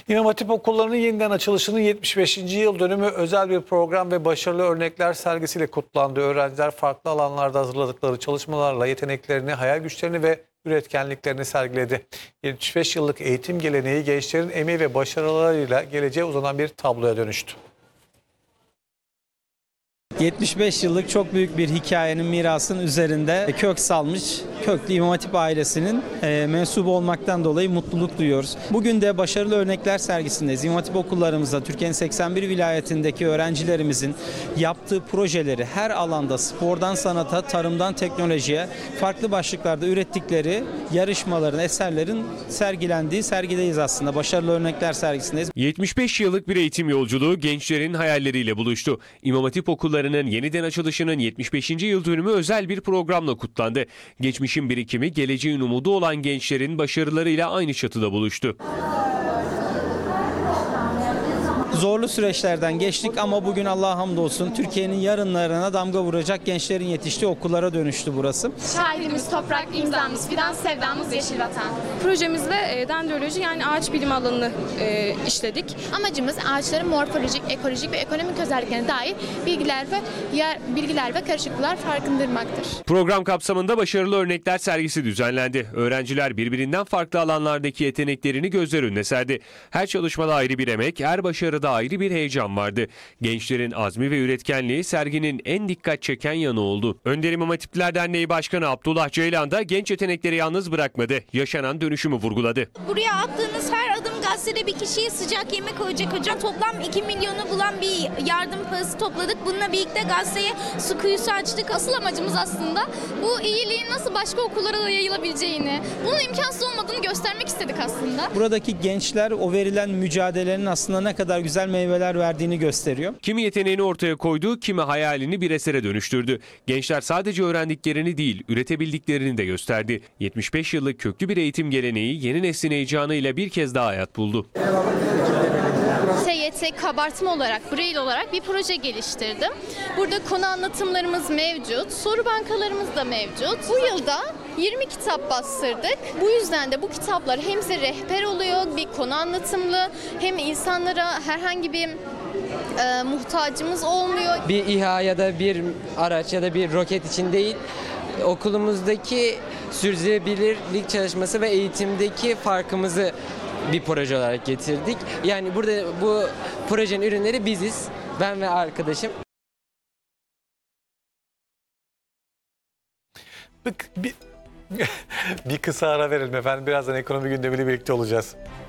İmam Hatip okullarının yeniden açılışının 75. yıl dönümü özel bir program ve başarılı örnekler sergisiyle kutlandı. Öğrenciler farklı alanlarda hazırladıkları çalışmalarla yeteneklerini, hayal güçlerini ve üretkenliklerini sergiledi. 75 yıllık eğitim geleneği gençlerin emeği ve başarılarıyla geleceğe uzanan bir tabloya dönüştü. 75 yıllık çok büyük bir hikayenin, mirasının üzerinde kök salmış köklü İmam Hatip ailesinin mensubu olmaktan dolayı mutluluk duyuyoruz. Bugün de başarılı örnekler sergisindeyiz. İmam Hatip okullarımızda Türkiye'nin 81 vilayetindeki öğrencilerimizin yaptığı projeleri her alanda spordan sanata, tarımdan teknolojiye farklı başlıklarda ürettikleri yarışmaların, eserlerin sergilendiği sergideyiz aslında. Başarılı örnekler sergisindeyiz. 75 yıllık bir eğitim yolculuğu gençlerin hayalleriyle buluştu. İmam Hatip okullarının yeniden açılışının 75. yıl dönümü özel bir programla kutlandı. Geçmişin birikimi, geleceğin umudu olan gençlerin başarılarıyla aynı çatıda buluştu. Zorlu süreçlerden geçtik ama bugün Allah'a hamdolsun Türkiye'nin yarınlarına damga vuracak gençlerin yetiştiği okullara dönüştü burası. Şahidimiz toprak, imzamız fidan, sevdamız yeşil vatan. Projemizde dendroloji yani ağaç bilimi alanını işledik. Amacımız ağaçların morfolojik, ekolojik ve ekonomik özelliklerine dair bilgiler ve karışıklıklar farkındırmaktır. Program kapsamında başarılı örnekler sergisi düzenlendi. Öğrenciler birbirinden farklı alanlardaki yeteneklerini gözler önüne serdi. Her çalışmada ayrı bir emek, her başarıda ayrı bir heyecan vardı. Gençlerin azmi ve üretkenliği serginin en dikkat çeken yanı oldu. Önder İmam Hatipler Derneği Başkanı Abdullah Ceylan da genç yetenekleri yalnız bırakmadı. Yaşanan dönüşümü vurguladı. Buraya attığınız her adım gazetede bir kişiye sıcak yemek koyacak hocam. Toplam 2 milyonu bulan bir yardım parası topladık. Bununla birlikte gazeteye su kuyusu açtık. Asıl amacımız aslında bu iyiliğin nasıl başka okullara da yayılabileceğini, bunun imkansız olmadığını göstermek istedik aslında. Buradaki gençler o verilen mücadelenin aslında ne kadar güzel meyveler verdiğini gösteriyor. Kimi yeteneğini ortaya koydu, kimi hayalini bir esere dönüştürdü. Gençler sadece öğrendiklerini değil, üretebildiklerini de gösterdi. 75 yıllık köklü bir eğitim geleneği yeni neslin heyecanıyla bir kez daha hayat buldu. TYT kabartma olarak, Braille olarak bir proje geliştirdim. Burada konu anlatımlarımız mevcut, soru bankalarımız da mevcut. Bu yılda 20 kitap bastırdık. Bu yüzden de bu kitaplar hem size rehber oluyor, bir konu anlatımlı, hem insanlara herhangi bir muhtacımız olmuyor. Bir İHA ya da bir araç ya da bir roket için değil, okulumuzdaki sürdürülebilirlik çalışması ve eğitimdeki farkımızı bir proje olarak getirdik. Yani burada bu projenin ürünleri biziz, ben ve arkadaşım. Bir kısa ara verelim efendim. Birazdan ekonomi gündemiyle birlikte olacağız.